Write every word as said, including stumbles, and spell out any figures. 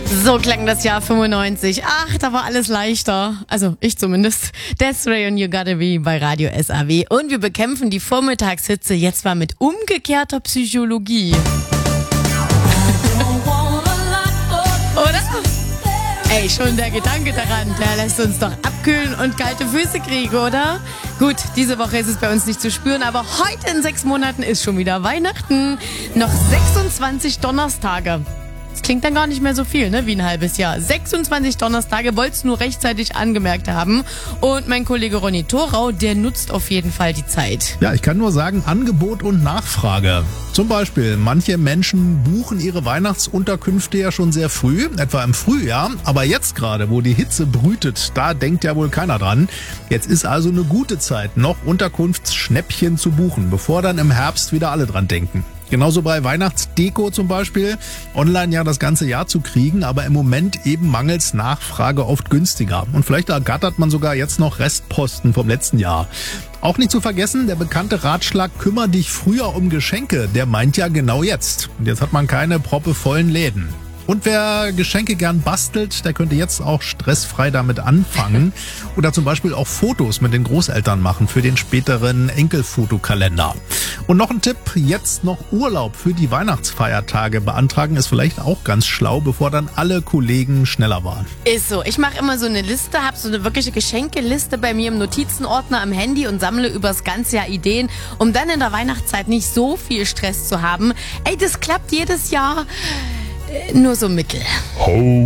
So klang das Jahr fünfundneunzig. Ach, da war alles leichter. Also ich zumindest. Desiree und You Gotta Be bei Radio S A W. Und wir bekämpfen die Vormittagshitze jetzt mal mit umgekehrter Psychologie. Oder? Ey, schon der Gedanke daran, der lässt uns doch abkühlen und kalte Füße kriegen, oder? Gut, diese Woche ist es bei uns nicht zu spüren, aber heute in sechs Monaten ist schon wieder Weihnachten. Noch sechsundzwanzig Donnerstage. Das klingt dann gar nicht mehr so viel, ne, wie ein halbes Jahr. sechsundzwanzig Donnerstage, wollt's nur rechtzeitig angemerkt haben. Und mein Kollege Ronny Thorau, der nutzt auf jeden Fall die Zeit. Ja, ich kann nur sagen, Angebot und Nachfrage. Zum Beispiel, manche Menschen buchen ihre Weihnachtsunterkünfte ja schon sehr früh, etwa im Frühjahr. Aber jetzt gerade, wo die Hitze brütet, da denkt ja wohl keiner dran. Jetzt ist also eine gute Zeit, noch Unterkunftsschnäppchen zu buchen, bevor dann im Herbst wieder alle dran denken. Genauso bei Weihnachtsdeko zum Beispiel. Online ja das ganze Jahr zu kriegen, aber im Moment eben mangels Nachfrage oft günstiger. Und vielleicht ergattert man sogar jetzt noch Restposten vom letzten Jahr. Auch nicht zu vergessen, der bekannte Ratschlag, kümmere dich früher um Geschenke, der meint ja genau jetzt. Und jetzt hat man keine proppevollen Läden. Und wer Geschenke gern bastelt, der könnte jetzt auch stressfrei damit anfangen oder zum Beispiel auch Fotos mit den Großeltern machen für den späteren Enkelfotokalender. Und noch ein Tipp, jetzt noch Urlaub für die Weihnachtsfeiertage beantragen ist vielleicht auch ganz schlau, bevor dann alle Kollegen schneller waren. Ist so. Ich mache immer so eine Liste, habe so eine wirkliche Geschenkeliste bei mir im Notizenordner am Handy und sammle übers ganze Jahr Ideen, um dann in der Weihnachtszeit nicht so viel Stress zu haben. Ey, das klappt jedes Jahr. Nur so mittel. Ho,